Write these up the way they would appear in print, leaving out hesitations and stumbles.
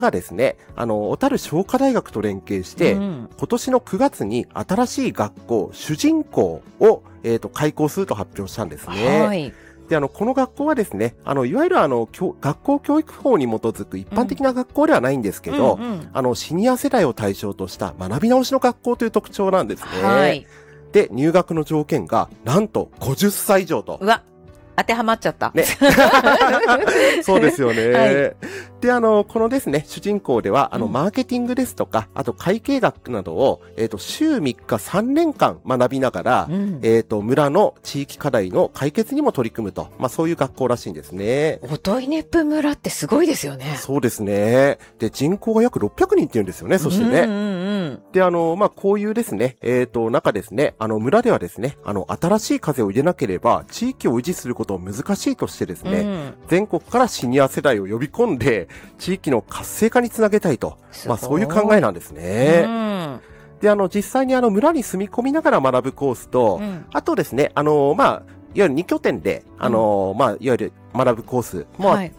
がですね、小樽商科大学と連携して、今年の9月に新しい学校、主人校を、開校すると発表したんですね。はい。で、この学校はですね、いわゆる学校教育法に基づく一般的な学校ではないんですけど、シニア世代を対象とした学び直しの学校という特徴なんですね。はい。で、入学の条件が、なんと50歳以上と。 うわ。当てはまっちゃった。 ね。そうですよね。はい、で、このですね、主人公では、マーケティングですとか、あと会計学などを、週3日3年間学びながら、村の地域課題の解決にも取り組むと。そういう学校らしいんですね。 音威子府村ってすごいですよね。 そうですね。で、人口が約600人って言うんですよね、そしてね。で、こういうですね、中ですね、村ではですね、新しい風を入れなければ、地域を維持すること難しいとしてですね、全国からシニア世代を呼び込んで、地域の活性化につなげたいと。そういう考えなんですね。で、実際に村に住み込みながら学ぶコースと、あとですね、いわゆる2拠点で、いわゆる学ぶコースもあって、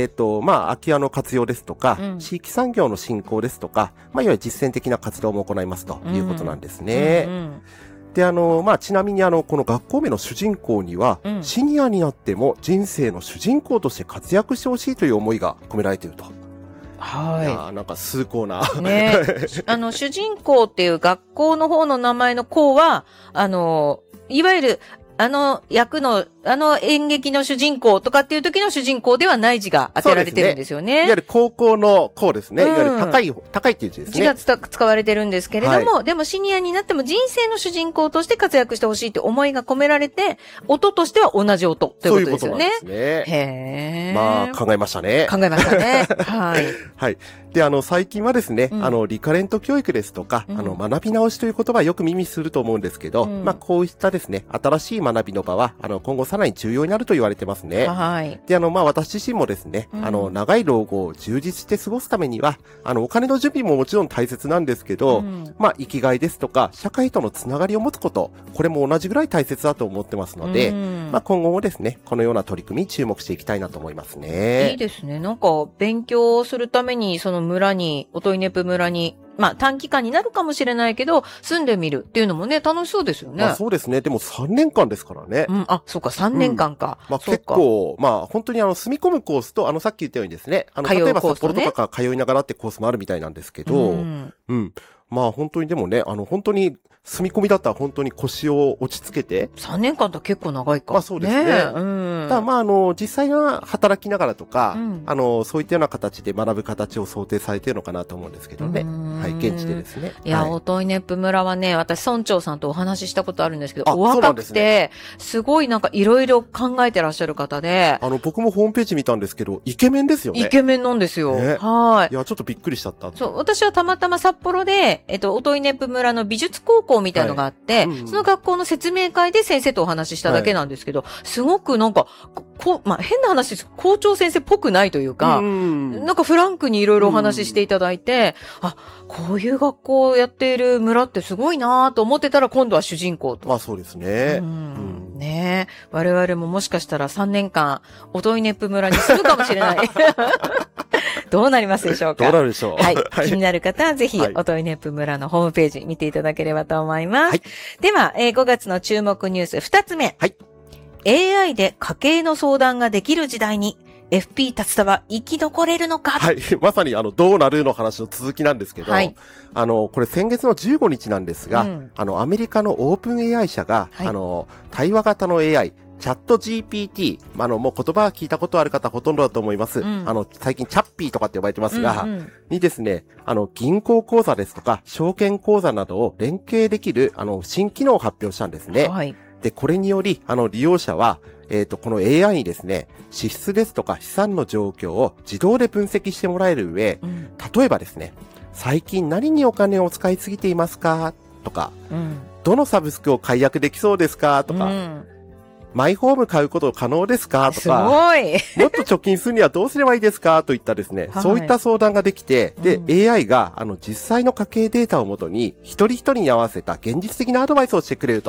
空き家の活用ですとか、地域産業の振興ですとか、いわゆる実践的な活動も行いますということなんですね。で、ちなみにこの学校名の主人公には、シニアになっても人生の主人公として活躍してほしいという思いが込められていると。はい。いやなんか崇高な。 ね主人公っていう学校の方の名前の校は、いわゆる、役の、演劇の主人公とかっていう時の主人公ではない字が当てられてるんですよね。 いわゆる高校の校ですね。いわゆる高いっていう字ですね。 字が使われてるんですけれども、でもシニアになっても人生の主人公として活躍してほしいって思いが込められて、音としては同じ音ということですよね。 そういうことなんですね。へー。考えましたね。 考えましたね。はい。 はい。で、最近はですね、リカレント教育ですとか、学び直しという言葉はよく耳すると思うんですけど、こういったですね、新しい学びの場は、今後さらに重要になると言われてますね。はい。で、私自身もですね、長い老後を充実して過ごすためには、お金の準備ももちろん大切なんですけど、生きがいですとか、社会とのつながりを持つこと、これも同じぐらい大切だと思ってますので、今後もですね、このような取り組みに注目していきたいなと思いますね。 いいですね。なんか、勉強するために、その村に、音威子府村に、短期間になるかもしれないけど、住んでみるっていうのもね、楽しそうですよね。 そうですね。でも3年間ですからね。 そうか、3年間か。 結構、本当に住み込むコースと、さっき言ったようにですね、例えば札幌とかから通いながらってコースもあるみたいなんですけど、本当にでもね、本当に住み込みだったら本当に腰を落ち着けて。 3年間と結構長いか。 そうですね。ただ実際は働きながらとか、そういったような形で学ぶ形を想定されているのかなと思うんですけどね。はい、現地でですね。 いや、音威子府村はね、私村長さんとお話ししたことあるんですけど、お若くて、すごいなんかいろいろ考えてらっしゃる方で。 僕もホームページ見たんですけど、イケメンですよね。 イケメンなんですよ。はい。 いや、ちょっとびっくりしちゃった。 そう、私はたまたま札幌で、音威子府村の美術高校みたいのがあって、その学校の説明会で先生とお話ししただけなんですけど、すごくなんか、変な話です。校長先生っぽくないというか、なんかフランクにいろいろお話ししていただいて、こういう学校をやっている村ってすごいなと思ってたら今度は主人公と。 そうですね。 ねえ。我々ももしかしたら3年間、音威子府村に住むかもしれない。どうなりますでしょうか。 どうなるでしょう。 はい。気になる方はぜひ、音威子府村のホームページ見ていただければと思います。では、5月の注目ニュース2つ目。AI で家計の相談ができる時代に、FP 竜田は生き残れるのか。 はい。まさにどうなるの話の続きなんですけど、これ先月の15日なんですが、アメリカのオープン AI 社が、対話型の AI、チャット GPT、もう言葉は聞いたことある方ほとんどだと思います。最近チャッピーとかって呼ばれてますが、にですね、銀行口座ですとか、証券口座などを連携できる、新機能を発表したんですね。で、これにより、利用者は、この AI にですね、支出ですとか資産の状況を自動で分析してもらえる上、例えばですね、最近何にお金を使いすぎていますかとか、どのサブスクを解約できそうですかとか、マイホーム買うこと可能ですかとか、もっと貯金するにはどうすればいいですかといったですね、そういった相談ができて、で、AI が実際の家計データをもとに、一人一人に合わせた現実的なアドバイスをしてくれると。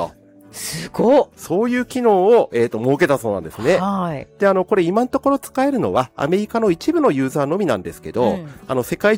すごっ。 そういう機能を、設けたそうなんですね。 はい。 で、これ今のところ使えるのは、アメリカの一部のユーザーのみなんですけど、世界